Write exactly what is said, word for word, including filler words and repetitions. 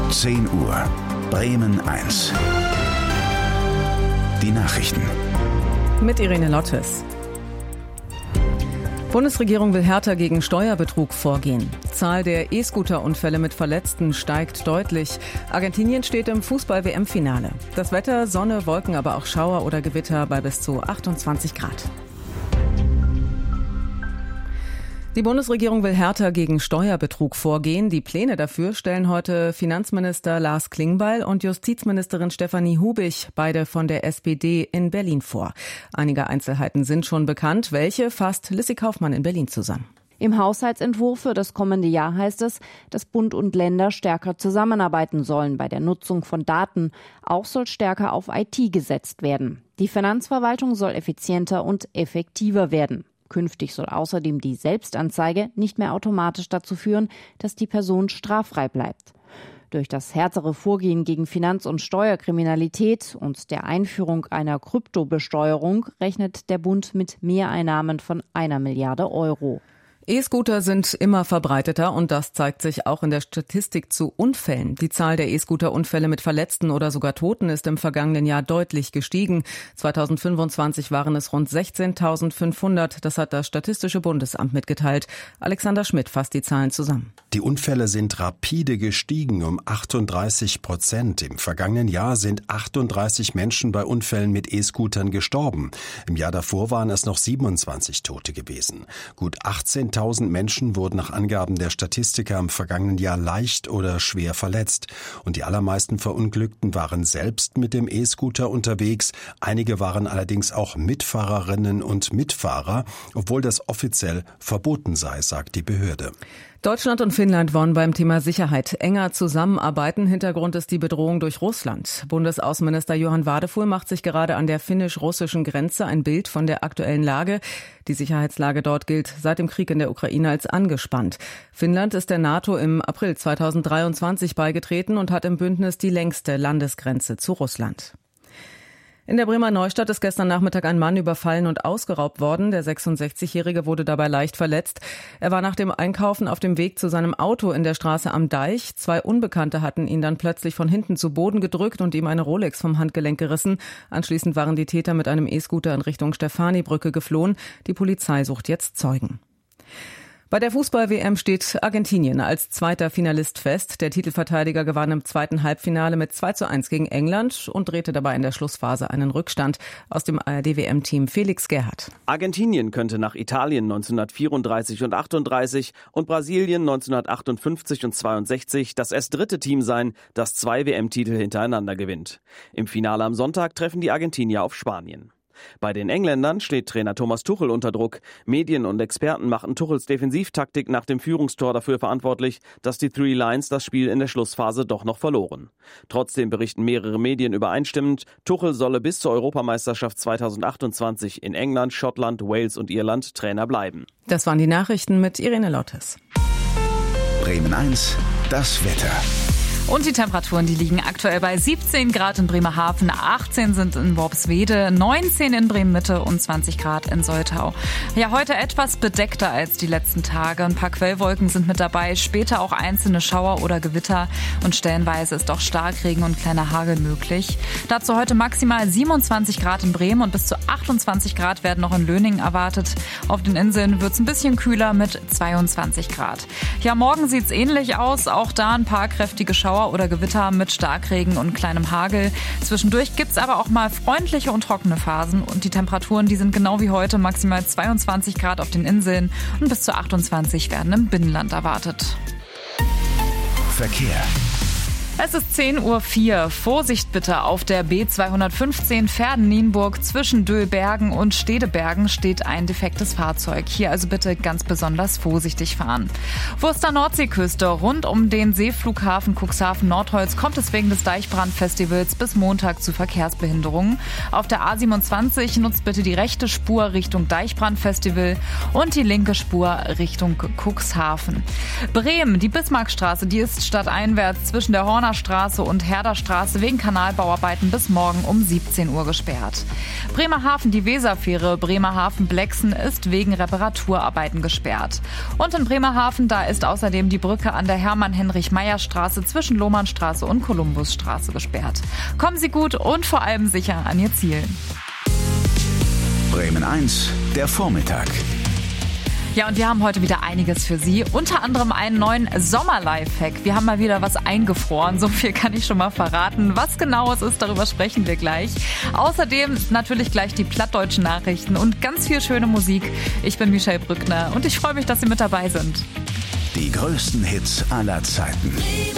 zehn Uhr. Bremen eins. Die Nachrichten. Mit Irene Lottes. Bundesregierung will härter gegen Steuerbetrug vorgehen. Zahl der E-Scooter-Unfälle mit Verletzten steigt deutlich. Argentinien steht im Fußball-W M-Finale. Das Wetter, Sonne, Wolken, aber auch Schauer oder Gewitter bei bis zu achtundzwanzig Grad. Die Bundesregierung will härter gegen Steuerbetrug vorgehen. Die Pläne dafür stellen heute Finanzminister Lars Klingbeil und Justizministerin Stefanie Hubig, beide von der S P D, in Berlin vor. Einige Einzelheiten sind schon bekannt. Welche fasst Lissy Kaufmann in Berlin zusammen? Im Haushaltsentwurf für das kommende Jahr heißt es, dass Bund und Länder stärker zusammenarbeiten sollen bei der Nutzung von Daten. Auch soll stärker auf I T gesetzt werden. Die Finanzverwaltung soll effizienter und effektiver werden. Künftig soll außerdem die Selbstanzeige nicht mehr automatisch dazu führen, dass die Person straffrei bleibt. Durch das härtere Vorgehen gegen Finanz- und Steuerkriminalität und der Einführung einer Kryptobesteuerung rechnet der Bund mit Mehreinnahmen von einer Milliarde Euro. E-Scooter sind immer verbreiteter und das zeigt sich auch in der Statistik zu Unfällen. Die Zahl der E-Scooter-Unfälle mit Verletzten oder sogar Toten ist im vergangenen Jahr deutlich gestiegen. zweitausendfünfundzwanzig waren es rund sechzehntausendfünfhundert. Das hat das Statistische Bundesamt mitgeteilt. Alexander Schmidt fasst die Zahlen zusammen. Die Unfälle sind rapide gestiegen um achtunddreißig Prozent. Im vergangenen Jahr sind achtunddreißig Menschen bei Unfällen mit E-Scootern gestorben. Im Jahr davor waren es noch siebenundzwanzig Tote gewesen. Gut achtzehntausend Menschen wurden nach Angaben der Statistiker im vergangenen Jahr leicht oder schwer verletzt. Und die allermeisten Verunglückten waren selbst mit dem E-Scooter unterwegs. Einige waren allerdings auch Mitfahrerinnen und Mitfahrer, obwohl das offiziell verboten sei, sagt die Behörde. Deutschland und Finnland wollen beim Thema Sicherheit enger zusammenarbeiten. Hintergrund ist die Bedrohung durch Russland. Bundesaußenminister Johann Wadefuhl macht sich gerade an der finnisch-russischen Grenze ein Bild von der aktuellen Lage. Die Sicherheitslage dort gilt seit dem Krieg in der Ukraine als angespannt. Finnland ist der NATO im April zweitausenddreiundzwanzig beigetreten und hat im Bündnis die längste Landesgrenze zu Russland. In der Bremer Neustadt ist gestern Nachmittag ein Mann überfallen und ausgeraubt worden. Der sechsundsechzigjährige wurde dabei leicht verletzt. Er war nach dem Einkaufen auf dem Weg zu seinem Auto in der Straße am Deich. Zwei Unbekannte hatten ihn dann plötzlich von hinten zu Boden gedrückt und ihm eine Rolex vom Handgelenk gerissen. Anschließend waren die Täter mit einem E-Scooter in Richtung Stefanibrücke geflohen. Die Polizei sucht jetzt Zeugen. Bei der Fußball-W M steht Argentinien als zweiter Finalist fest. Der Titelverteidiger gewann im zweiten Halbfinale mit zwei zu eins gegen England und drehte dabei in der Schlussphase einen Rückstand. Aus dem A R D-W M-Team Felix Gerhardt. Argentinien könnte nach Italien neunzehnhundertvierunddreißig und achtunddreißig und Brasilien neunzehnhundertachtundfünfzig und zweiundsechzig das erst dritte Team sein, das zwei W M-Titel hintereinander gewinnt. Im Finale am Sonntag treffen die Argentinier auf Spanien. Bei den Engländern steht Trainer Thomas Tuchel unter Druck. Medien und Experten machten Tuchels Defensivtaktik nach dem Führungstor dafür verantwortlich, dass die Three Lions das Spiel in der Schlussphase doch noch verloren. Trotzdem berichten mehrere Medien übereinstimmend, Tuchel solle bis zur Europameisterschaft zweitausendachtundzwanzig in England, Schottland, Wales und Irland Trainer bleiben. Das waren die Nachrichten mit Irene Lottes. Bremen eins, das Wetter. Und die Temperaturen, die liegen aktuell bei siebzehn Grad in Bremerhaven, achtzehn sind in Worpswede, neunzehn in Bremen-Mitte und zwanzig Grad in Soltau. Ja, heute etwas bedeckter als die letzten Tage. Ein paar Quellwolken sind mit dabei, später auch einzelne Schauer oder Gewitter und stellenweise ist auch Starkregen und kleiner Hagel möglich. Dazu heute maximal siebenundzwanzig Grad in Bremen und bis zu achtundzwanzig Grad werden noch in Löningen erwartet. Auf den Inseln wird es ein bisschen kühler mit zweiundzwanzig Grad. Ja, morgen sieht es ähnlich aus, auch da ein paar kräftige Schauer oder Gewitter mit Starkregen und kleinem Hagel. Zwischendurch gibt's aber auch mal freundliche und trockene Phasen und die Temperaturen, die sind genau wie heute maximal zweiundzwanzig Grad auf den Inseln und bis zu achtundzwanzig werden im Binnenland erwartet. Verkehr. Es ist zehn Uhr vier. Vorsicht bitte auf der B zweihundertfünfzehn Verden-Nienburg zwischen Döhlbergen und Stedebergen steht ein defektes Fahrzeug. Hier also bitte ganz besonders vorsichtig fahren. Wurster Nordseeküste rund um den Seeflughafen Cuxhaven-Nordholz kommt es wegen des Deichbrandfestivals bis Montag zu Verkehrsbehinderungen. Auf der A siebenundzwanzig nutzt bitte die rechte Spur Richtung Deichbrandfestival und die linke Spur Richtung Cuxhaven. Bremen, die Bismarckstraße, die ist stadteinwärts zwischen der Horner Bonner Straße und Herder Straße wegen Kanalbauarbeiten bis morgen um siebzehn Uhr gesperrt. Bremerhaven, die Weserfähre Bremerhaven-Blexen ist wegen Reparaturarbeiten gesperrt. Und in Bremerhaven, da ist außerdem die Brücke an der Hermann-Heinrich-Meyer-Straße zwischen Lohmannstraße und Kolumbusstraße gesperrt. Kommen Sie gut und vor allem sicher an Ihr Ziel. Bremen eins, der Vormittag. Ja, und wir haben heute wieder einiges für Sie. Unter anderem einen neuen Sommer-Lifehack. Wir haben mal wieder was eingefroren. So viel kann ich schon mal verraten. Was genau es ist, darüber sprechen wir gleich. Außerdem natürlich gleich die plattdeutschen Nachrichten und ganz viel schöne Musik. Ich bin Michelle Brückner und ich freue mich, dass Sie mit dabei sind. Die größten Hits aller Zeiten.